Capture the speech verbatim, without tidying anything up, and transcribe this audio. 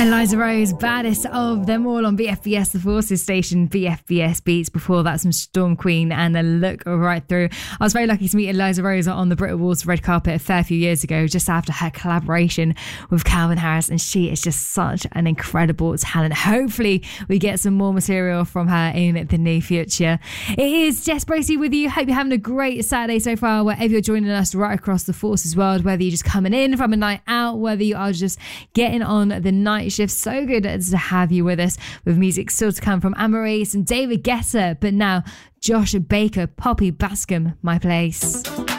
Eliza Rose, baddest of them all on B F B S, the Forces station, B F B S Beats. Before that, some Storm Queen and a Look Right Through. I was very lucky to meet Eliza Rose on the Brit Awards red carpet a fair few years ago, just after her collaboration with Calvin Harris, and she is just such an incredible talent. Hopefully we get some more material from her in the near future. It is Jess Bracey with you. Hope you're having a great Saturday so far, wherever you're joining us right across the Forces world, whether you're just coming in from a night out, whether you are just getting on the night shift. So good to have you with us, with music still to come from Amaris and David Guetta, but now Josh Baker, Poppy Bascom, My Place.